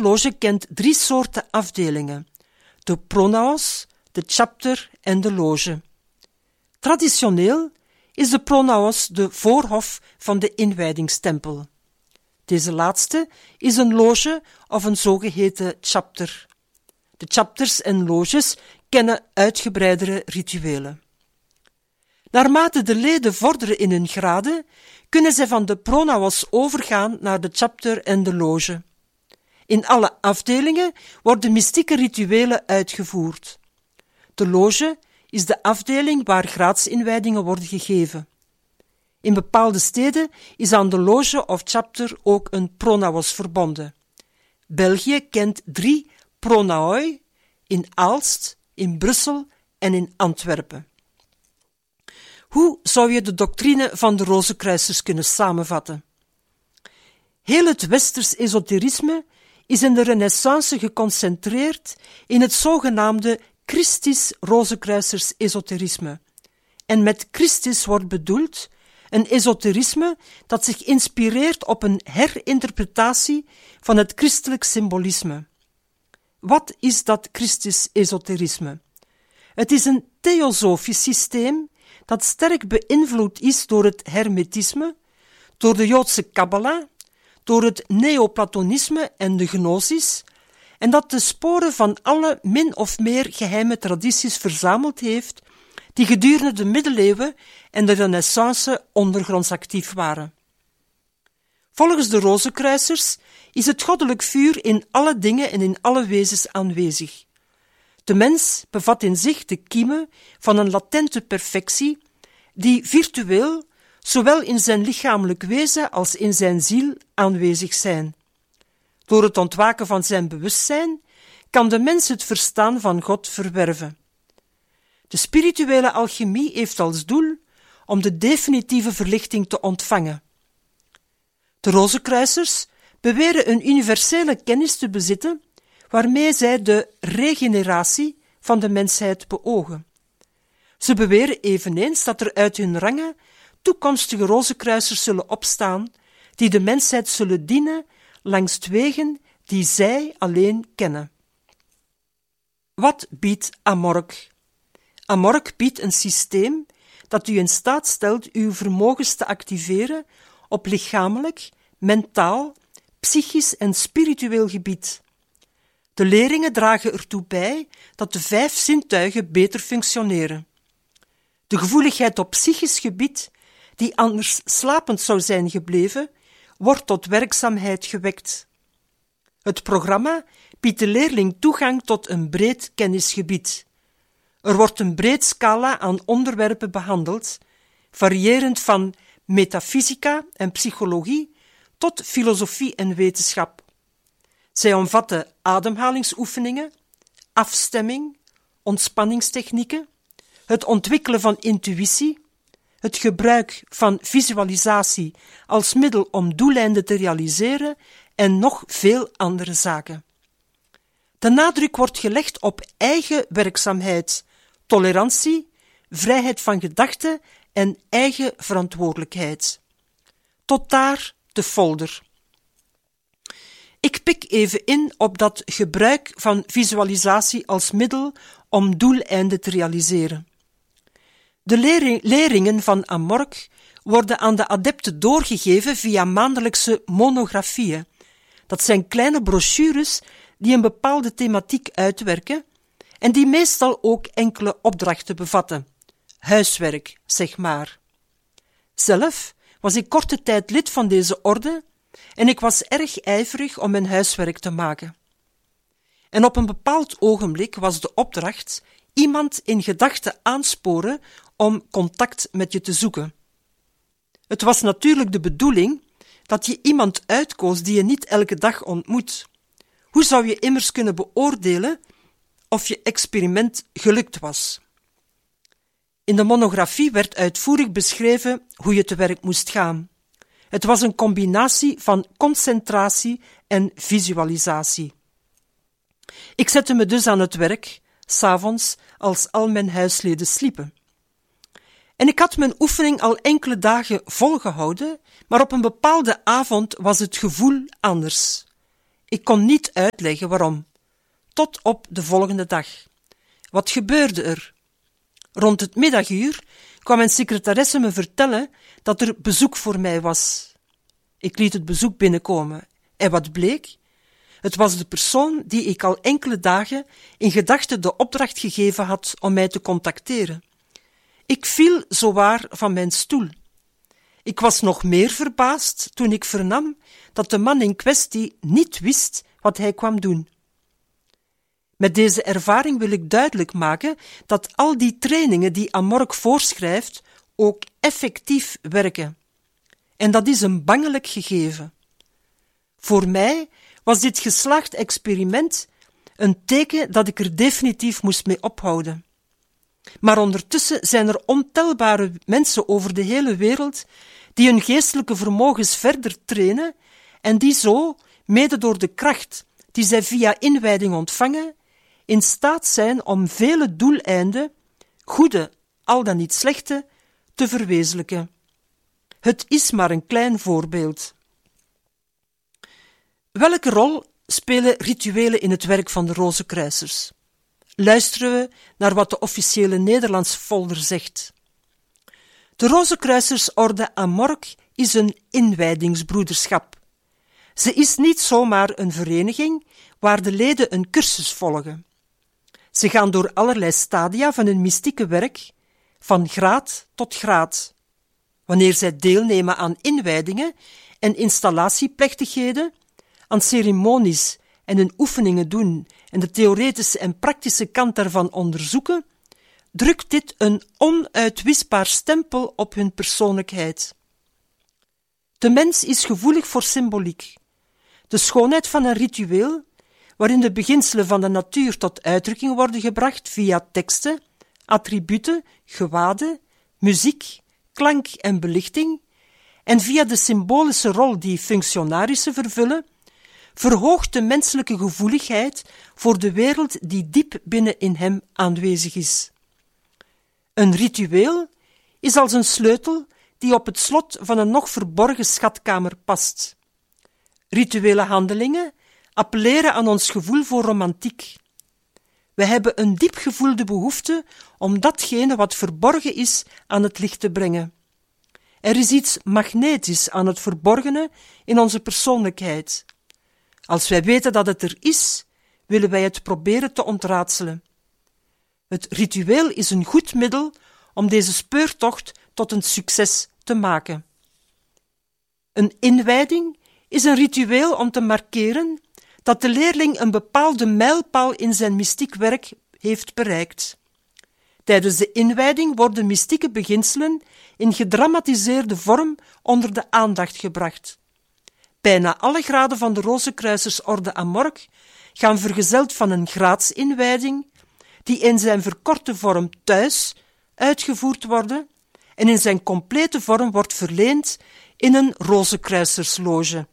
loge kent 3 soorten afdelingen: de pronaos, de chapter en de loge. Traditioneel is de pronaos de voorhof van de inwijdingstempel. Deze laatste is een loge of een zogeheten chapter. De chapters en loges kennen uitgebreidere rituelen. Naarmate de leden vorderen in hun graden, kunnen zij van de pronaos overgaan naar de chapter en de loge. In alle afdelingen worden mystieke rituelen uitgevoerd. De loge is de afdeling waar graadsinwijdingen worden gegeven. In bepaalde steden is aan de loge of chapter ook een pronaos verbonden. België kent 3 pronaoi in Aalst, in Brussel en in Antwerpen. Hoe zou je de doctrine van de Rozenkruisers kunnen samenvatten? Heel het westers esoterisme is in de Renaissance geconcentreerd in het zogenaamde Christisch Rozenkruisers esoterisme. En met Christisch wordt bedoeld een esoterisme dat zich inspireert op een herinterpretatie van het christelijk symbolisme. Wat is dat Christisch esoterisme? Het is een theosofisch systeem dat sterk beïnvloed is door het hermetisme, door de Joodse Kabbala, door het neoplatonisme en de gnosis, en dat de sporen van alle min of meer geheime tradities verzameld heeft, die gedurende de middeleeuwen en de Renaissance ondergronds actief waren. Volgens de Rozenkruisers is het goddelijk vuur in alle dingen en in alle wezens aanwezig. De mens bevat in zich de kiemen van een latente perfectie, die virtueel, zowel in zijn lichamelijk wezen als in zijn ziel, aanwezig zijn. Door het ontwaken van zijn bewustzijn kan de mens het verstaan van God verwerven. De spirituele alchemie heeft als doel om de definitieve verlichting te ontvangen. De Rozenkruisers beweren een universele kennis te bezitten waarmee zij de regeneratie van de mensheid beogen. Ze beweren eveneens dat er uit hun rangen toekomstige Rozenkruisers zullen opstaan die de mensheid zullen dienen langs wegen die zij alleen kennen. Wat biedt Amorc? Amorc biedt een systeem dat u in staat stelt uw vermogens te activeren op lichamelijk, mentaal, psychisch en spiritueel gebied. De leringen dragen ertoe bij dat de 5 zintuigen beter functioneren. De gevoeligheid op psychisch gebied, die anders slapend zou zijn gebleven, wordt tot werkzaamheid gewekt. Het programma biedt de leerling toegang tot een breed kennisgebied. Er wordt een breed scala aan onderwerpen behandeld, variërend van metafysica en psychologie tot filosofie en wetenschap. Zij omvatten ademhalingsoefeningen, afstemming, ontspanningstechnieken, het ontwikkelen van intuïtie, het gebruik van visualisatie als middel om doeleinden te realiseren en nog veel andere zaken. De nadruk wordt gelegd op eigen werkzaamheid, tolerantie, vrijheid van gedachten en eigen verantwoordelijkheid. Tot daar de folder. Ik pik even in op dat gebruik van visualisatie als middel om doeleinden te realiseren. De leringen van Amorc worden aan de adepten doorgegeven via maandelijkse monografieën. Dat zijn kleine brochures die een bepaalde thematiek uitwerken en die meestal ook enkele opdrachten bevatten. Huiswerk, zeg maar. Zelf was ik korte tijd lid van deze orde en ik was erg ijverig om mijn huiswerk te maken. En op een bepaald ogenblik was de opdracht iemand in gedachten aansporen om contact met je te zoeken. Het was natuurlijk de bedoeling dat je iemand uitkoos die je niet elke dag ontmoet. Hoe zou je immers kunnen beoordelen of je experiment gelukt was? In de monografie werd uitvoerig beschreven hoe je te werk moest gaan. Het was een combinatie van concentratie en visualisatie. Ik zette me dus aan het werk, 's avonds, als al mijn huisleden sliepen. En ik had mijn oefening al enkele dagen volgehouden, maar op een bepaalde avond was het gevoel anders. Ik kon niet uitleggen waarom. Tot op de volgende dag. Wat gebeurde er? Rond het middaguur kwam mijn secretaresse me vertellen dat er bezoek voor mij was. Ik liet het bezoek binnenkomen. En wat bleek? Het was de persoon die ik al enkele dagen in gedachten de opdracht gegeven had om mij te contacteren. Ik viel zowaar van mijn stoel. Ik was nog meer verbaasd toen ik vernam dat de man in kwestie niet wist wat hij kwam doen. Met deze ervaring wil ik duidelijk maken dat al die trainingen die Amorg voorschrijft ook effectief werken. En dat is een bangelijk gegeven. Voor mij was dit geslaagd experiment een teken dat ik er definitief moest mee ophouden. Maar ondertussen zijn er ontelbare mensen over de hele wereld die hun geestelijke vermogens verder trainen en die zo, mede door de kracht die zij via inwijding ontvangen, in staat zijn om vele doeleinden, goede, al dan niet slechte, te verwezenlijken. Het is maar een klein voorbeeld. Welke rol spelen rituelen in het werk van de Rozenkruisers? Luisteren we naar wat de officiële Nederlandse folder zegt. De Rozenkruisersorde Amorg is een inwijdingsbroederschap. Ze is niet zomaar een vereniging waar de leden een cursus volgen. Ze gaan door allerlei stadia van hun mystieke werk, van graad tot graad. Wanneer zij deelnemen aan inwijdingen en installatieplechtigheden, aan ceremonies en hun oefeningen doen en de theoretische en praktische kant daarvan onderzoeken, drukt dit een onuitwisbaar stempel op hun persoonlijkheid. De mens is gevoelig voor symboliek. De schoonheid van een ritueel, waarin de beginselen van de natuur tot uitdrukking worden gebracht via teksten, attributen, gewaden, muziek, klank en belichting, en via de symbolische rol die functionarissen vervullen, verhoogt de menselijke gevoeligheid voor de wereld die diep binnen in hem aanwezig is. Een ritueel is als een sleutel die op het slot van een nog verborgen schatkamer past. Rituele handelingen appelleren aan ons gevoel voor romantiek. We hebben een diep gevoelde behoefte om datgene wat verborgen is aan het licht te brengen. Er is iets magnetisch aan het verborgene in onze persoonlijkheid. Als wij weten dat het er is, willen wij het proberen te ontraadselen. Het ritueel is een goed middel om deze speurtocht tot een succes te maken. Een inwijding is een ritueel om te markeren dat de leerling een bepaalde mijlpaal in zijn mystiek werk heeft bereikt. Tijdens de inwijding worden mystieke beginselen in gedramatiseerde vorm onder de aandacht gebracht. Bijna alle graden van de Rozenkruisersorde Amorg gaan vergezeld van een graadsinwijding, die in zijn verkorte vorm thuis uitgevoerd worden en in zijn complete vorm wordt verleend in een Rozenkruisersloge,